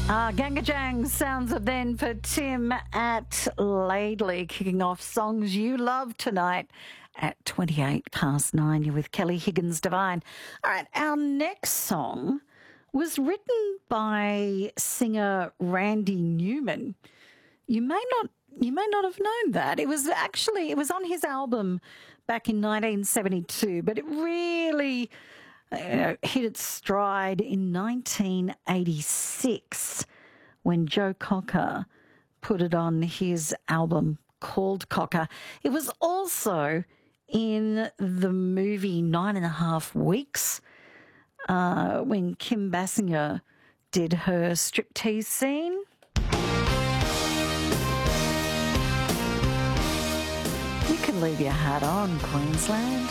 Gangajang sounds of then for Tim at Laidley, kicking off songs you love tonight at 9:28. You're with Kelly Higgins Divine. All right, our next song was written by singer Randy Newman. You may not have known that. It was on his album back in 1972, but it really hit its stride in 1986 when Joe Cocker put it on his album called Cocker. It was also in the movie 9.5 Weeks when Kim Basinger did her striptease scene. You can leave your hat on, Queensland.